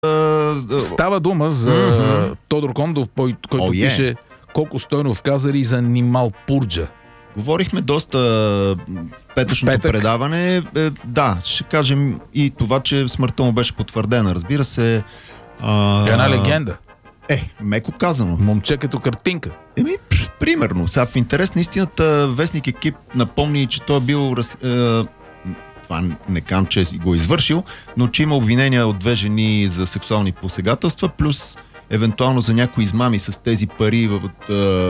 Става дума за Тодор Кондов, който пише колко Стойнов казали за Нимал Пурджа. Говорихме доста петъчното предаване. Да, ще кажем и това, че смъртта му беше потвърдена. Разбира се... Една легенда. Меко казано. Момче като картинка. Примерно. Сега в интерес на истината Вестник Екип напомни, че той е бил... Това не кам, че си го извършил, но че има обвинения от 2 жени за сексуални посегателства, плюс евентуално за някои измами с тези пари от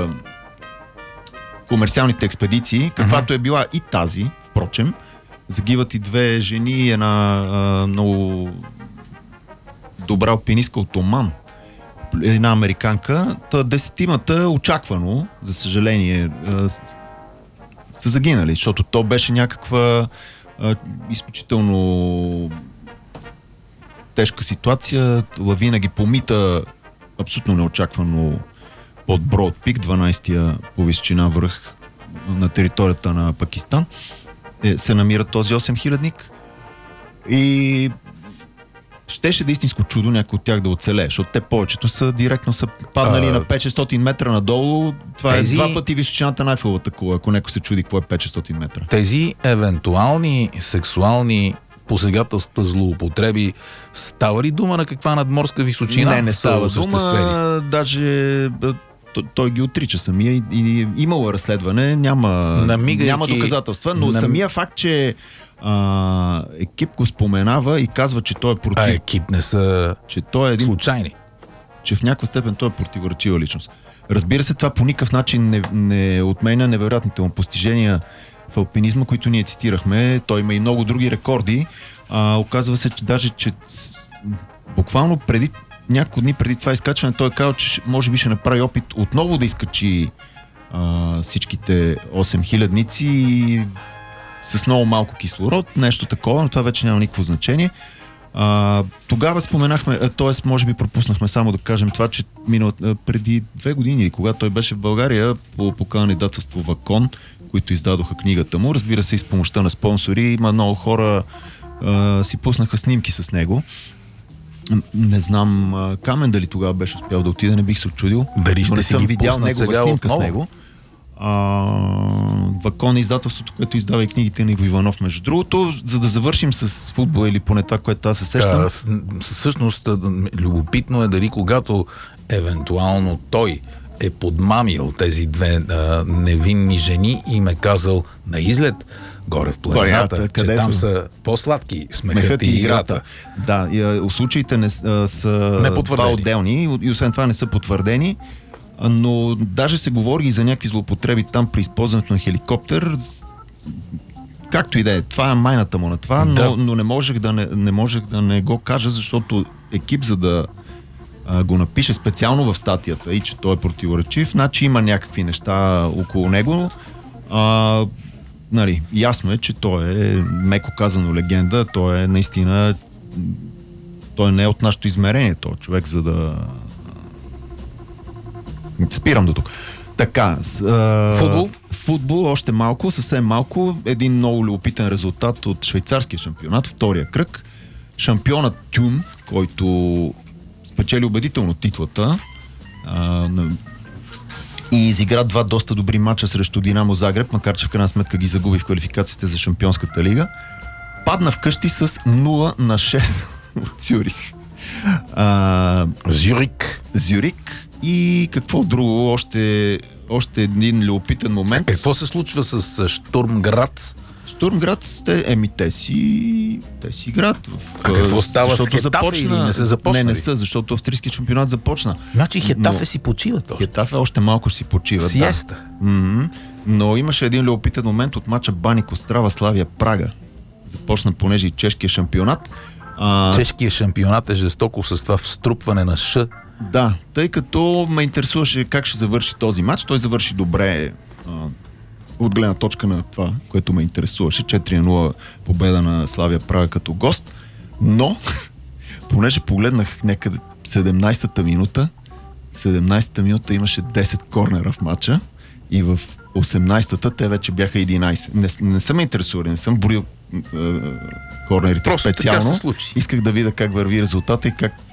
комерциалните експедиции, каквато е била и тази, впрочем. Загиват и 2 жени, една много добра алпинистка от Оман, една американка. 10-тимата очаквано, за съжаление, са загинали, защото то беше някаква изключително тежка ситуация. Лавина ги помита абсолютно неочаквано под Броуд Пик, 12-тия по височина връх на територията на Пакистан. Се намира този 8000-ник и щеше да истинско чудо някой от тях да оцелее, защото те повечето са директно са паднали на 500-600 метра надолу. Това е 2 пъти височината на Айфеловата кула, ако някой се чуди какво е 500 метра. Тези евентуални сексуални посегателства, злоупотреби, става ли дума на каква надморска височина? Не става дума. Даже той ги отрича самия и имало разследване, няма доказателства, но самия факт, че Екип го споменава и казва, че той е против. Екип не са че той е случайни. Че в някаква степен той е противоречива личност. Разбира се, това по никакъв начин не отменя невероятните му постижения в алпинизма, които ние цитирахме. Той има и много други рекорди. Оказва се, че даже буквално няколко дни преди това изкачване той е казал, че може би ще направи опит отново да изкачи всичките 8000-ници и с много малко кислород, нещо такова, но това вече няма никакво значение. Тогава споменахме, т.е. може би пропуснахме само да кажем това, че преди 2 години или когато той беше в България по кандидатство Вакон, които издадоха книгата му, разбира се и с помощта на спонсори, има много хора си пуснаха снимки с него. Не знам Камен дали тогава беше успял да отида, не бих се отчудил. Дали но не съм видял негова снимка отново с него. Вакон е издателството, което издава и книгите на Иво Иванов, между другото, за да завършим с футбола или поне това, което аз се сещам. Всъщност, любопитно е дали когато евентуално той е подмамил тези 2 невинни жени и им е казал на излет горе в планината, че там са по-сладки смехът и играта. Да, случаите не са отделни и освен това не са потвърдени. Но даже се говори и за някакви злоупотреби там при използването на хеликоптер. Както и да е, това е майната му на това, но не можех да не го кажа, защото Екип, за да го напише специално в статията и че той е противоречив, значи има някакви неща около него. Ясно е, че той е меко казано легенда, той е наистина той не е от нашето измерение, той е човек, за да спирам до тук. Така, футбол още малко, съвсем малко. Един много любопитен резултат от швейцарския шампионат, втория кръг. Шампионът Тюн, който спечели убедително титлата и изигра 2 доста добри мача срещу Динамо Загреб, макар че в крайна сметка ги загуби в квалификациите за Шампионската лига. Падна вкъщи с 0-6 от Цюрих. Зюрик. И какво друго? Още един любопитен момент. Какво се случва с Штурм Грац? Штурм Грац, те си играят. Какво става с Хетафе или не се започна? Не са, защото австрийският шампионат започна. Значи Хетафе си почиват още. Хетафе още малко си почиват. Сиеста. Да. Но имаше един любопитен момент от мача Баник Острава Славия Прага. Започна понеже и чешкия шампионат. Чешкият шампионат е жестоко с това вструпване на Ш. Да, тъй като ме интересуваше как ще завърши този матч. Той завърши добре от гледна точка на това, което ме интересуваше. 4-0 победа на Славия Прага като гост. Но, понеже погледнах някъде 17-та минута имаше 10 корнера в матча и в 18-та те вече бяха 11. Не съм интересуван, не съм борил корнерите просто специално. Исках да видя как върви резултата и как